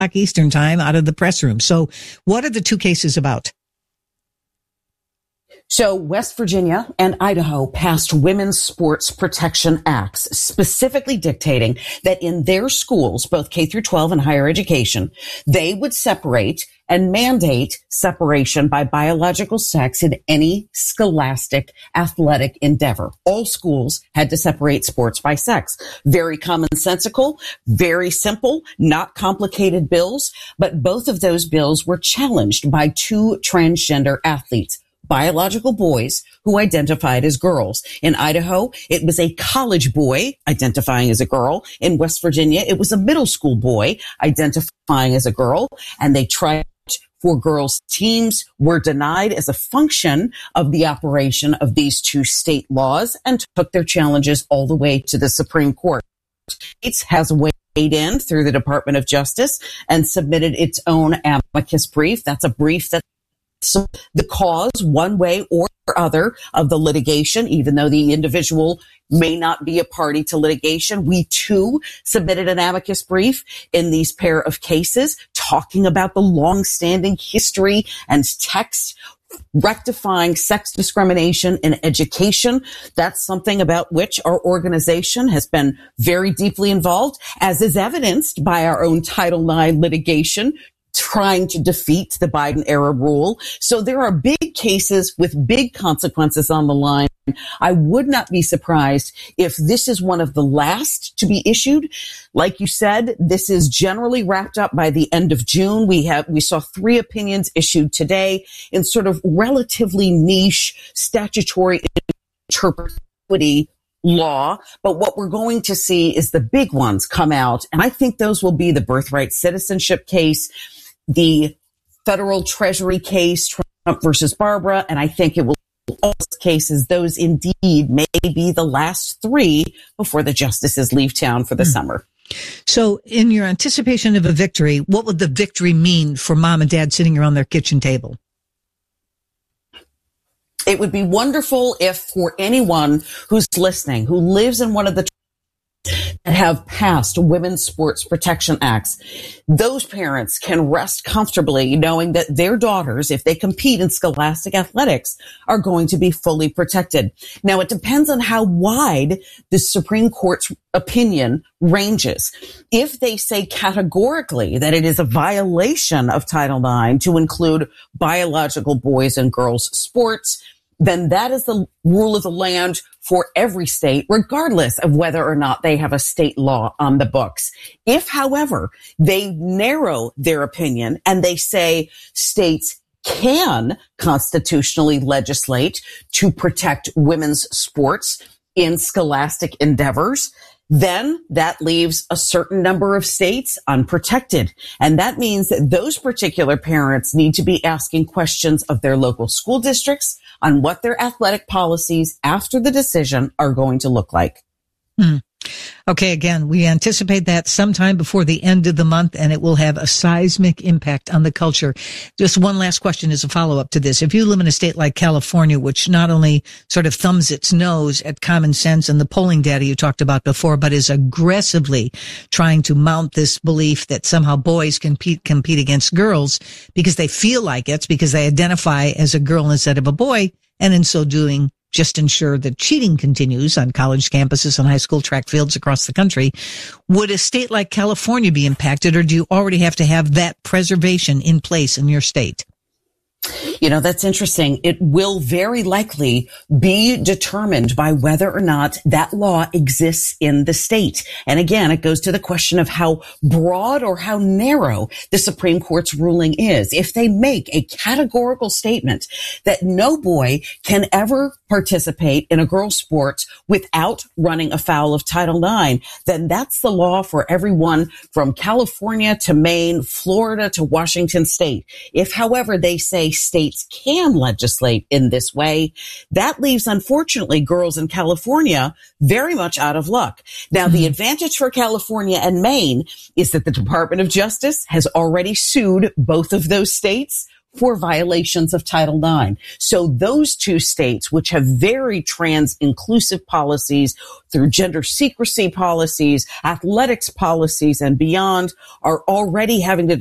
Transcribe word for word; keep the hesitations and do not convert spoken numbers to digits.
Eastern time out of the press room. So what are the two cases about? So West Virginia and Idaho passed Women's Sports Protection Acts, specifically dictating that in their schools, both K through twelve and higher education, they would separate and mandate separation by biological sex in any scholastic athletic endeavor. All schools had to separate sports by sex. Very commonsensical, very simple, not complicated bills, but both of those bills were challenged by two transgender athletes. Biological boys who identified as girls. In Idaho, it was a college boy identifying as a girl. In West Virginia, it was a middle school boy identifying as a girl. And they tried for girls' teams, were denied as a function of the operation of these two state laws, and took their challenges all the way to the Supreme Court. It has weighed in through the Department of Justice and submitted its own amicus brief. That's a brief that So the cause, one way or other, of the litigation, even though the individual may not be a party to litigation. We too submitted an amicus brief in these pair of cases talking about the long-standing history and text rectifying sex discrimination in education. That's something about which our organization has been very deeply involved, as is evidenced by our own Title nine litigation trying to defeat the Biden-era rule. So there are big cases with big consequences on the line. I would not be surprised if this is one of the last to be issued. Like you said, this is generally wrapped up by the end of June. We have, we saw three opinions issued today in sort of relatively niche statutory interpretation law, but what we're going to see is the big ones come out, and I think those will be the birthright citizenship case, the federal treasury case, Trump versus Barbara, and I think it will, all those cases, those indeed may be the last three before the justices leave town for the mm. summer. So in your anticipation of a victory, what would the victory mean for mom and dad sitting around their kitchen table? It would be wonderful if for anyone who's listening, who lives in one of the that have passed Women's Sports Protection Acts, those parents can rest comfortably knowing that their daughters, if they compete in scholastic athletics, are going to be fully protected. Now, it depends on how wide the Supreme Court's opinion ranges. If they say categorically that it is a violation of Title nine to include biological boys and girls sports, then that is the rule of the land for every state, regardless of whether or not they have a state law on the books. If, however, they narrow their opinion and they say states can constitutionally legislate to protect women's sports in scholastic endeavors, then that leaves a certain number of states unprotected. And that means that those particular parents need to be asking questions of their local school districts on what their athletic policies after the decision are going to look like. Hmm. Okay, again, we anticipate that sometime before the end of the month, and it will have a seismic impact on the culture. Just one last question as a follow-up to this. If you live in a state like California, which not only sort of thumbs its nose at common sense and the polling data you talked about before, but is aggressively trying to mount this belief that somehow boys can compete, compete against girls because they feel like it's because they identify as a girl instead of a boy, and in so doing, just ensure that cheating continues on college campuses and high school track fields across the country. Would a state like California be impacted, or do you already have to have that preservation in place in your state? You know, that's interesting. It will very likely be determined by whether or not that law exists in the state. And again, it goes to the question of how broad or how narrow the Supreme Court's ruling is. If they make a categorical statement that no boy can ever participate in a girl's sport without running afoul of Title nine, then that's the law for everyone from California to Maine, Florida to Washington State. If, however, they say states can legislate in this way, that leaves, unfortunately, girls in California very much out of luck. Now, mm-hmm. the advantage for California and Maine is that the Department of Justice has already sued both of those states for violations of Title nine. So those two states, which have very trans-inclusive policies through gender secrecy policies, athletics policies, and beyond, are already having to